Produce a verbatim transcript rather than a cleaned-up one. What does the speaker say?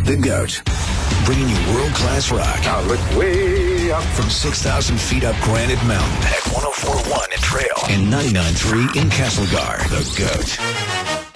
The GOAT. Bringing you world-class rock. Now look way up. From six thousand feet up Granite Mountain at one oh four point one in Trail and ninety-nine point three in Castlegar. The GOAT.